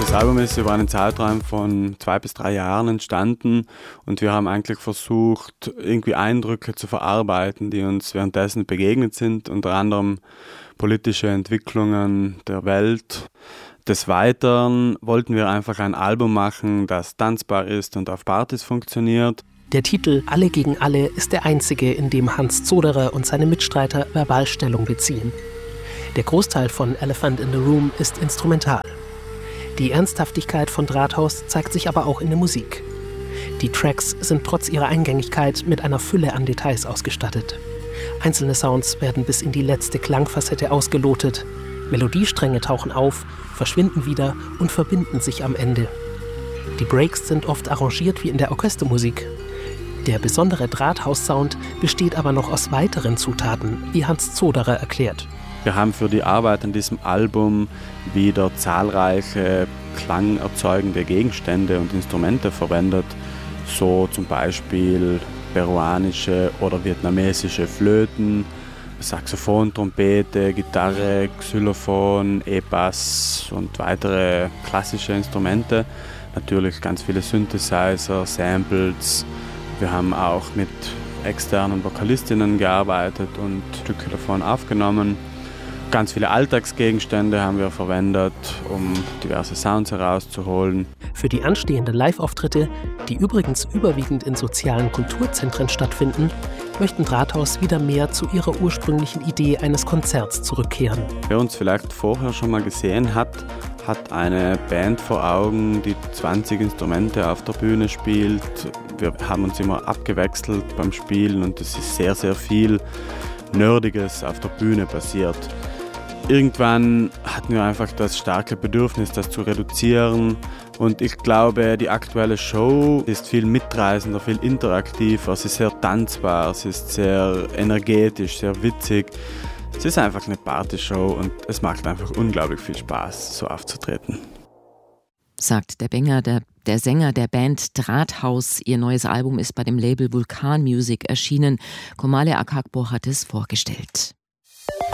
Das Album ist über einen Zeitraum von 2 bis 3 Jahren entstanden und wir haben eigentlich versucht, irgendwie Eindrücke zu verarbeiten, die uns währenddessen begegnet sind, unter anderem politische Entwicklungen der Welt. Des Weiteren wollten wir einfach ein Album machen, das tanzbar ist und auf Partys funktioniert. Der Titel Alle gegen Alle ist der einzige, in dem Hans Zoderer und seine Mitstreiter Verbalstellung beziehen. Der Großteil von Elephant in the Room ist instrumental. Die Ernsthaftigkeit von Drahthaus zeigt sich aber auch in der Musik. Die Tracks sind trotz ihrer Eingängigkeit mit einer Fülle an Details ausgestattet. Einzelne Sounds werden bis in die letzte Klangfacette ausgelotet. Melodiestränge tauchen auf, verschwinden wieder und verbinden sich am Ende. Die Breaks sind oft arrangiert wie in der Orchestermusik. Der besondere Drahthaus-Sound besteht aber noch aus weiteren Zutaten, wie Hans Zoderer erklärt. Wir haben für die Arbeit an diesem Album wieder zahlreiche klangerzeugende Gegenstände und Instrumente verwendet, so zum Beispiel peruanische oder vietnamesische Flöten, Saxophon, Trompete, Gitarre, Xylophon, E-Bass und weitere klassische Instrumente. Natürlich ganz viele Synthesizer, Samples. Wir haben auch mit externen Vokalistinnen gearbeitet und Stücke davon aufgenommen. Ganz viele Alltagsgegenstände haben wir verwendet, um diverse Sounds herauszuholen. Für die anstehenden Live-Auftritte, die übrigens überwiegend in sozialen Kulturzentren stattfinden, möchten Drahthaus wieder mehr zu ihrer ursprünglichen Idee eines Konzerts zurückkehren. Wer uns vielleicht vorher schon mal gesehen hat, hat eine Band vor Augen, die 20 Instrumente auf der Bühne spielt. Wir haben uns immer abgewechselt beim Spielen und es ist sehr, sehr viel Nerdiges auf der Bühne passiert. Irgendwann hatten wir einfach das starke Bedürfnis, das zu reduzieren. Und ich glaube, die aktuelle Show ist viel mitreißender, viel interaktiver. Sie ist sehr tanzbar, sie ist sehr energetisch, sehr witzig. Es ist einfach eine Partyshow und es macht einfach unglaublich viel Spaß, so aufzutreten. Sagt der Sänger der Band Drahthaus. Ihr neues Album ist bei dem Label Vulkan Music erschienen. Komale Akagbo hat es vorgestellt.